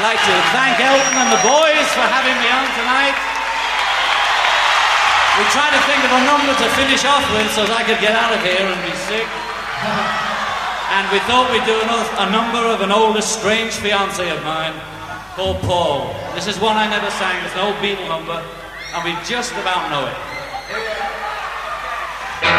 like to thank Elton and the boys for having me on tonight. We tried to think of a number to finish off with so that I could get out of here and be sick. And we thought we'd do a number of an old estranged fiancé of mine called Paul. This is one I never sang. It's an old Beatle number, and we just about know it.